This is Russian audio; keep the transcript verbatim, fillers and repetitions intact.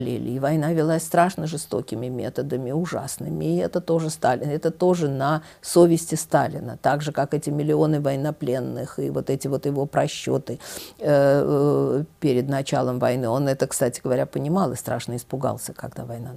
И война велась страшно жестокими методами, ужасными. И это тоже Сталин, это тоже на совести Сталина. Так же, как эти миллионы военнопленных и вот эти вот его просчеты э, перед началом войны. Он это, кстати говоря, понимал и страшно испугался, когда война началась.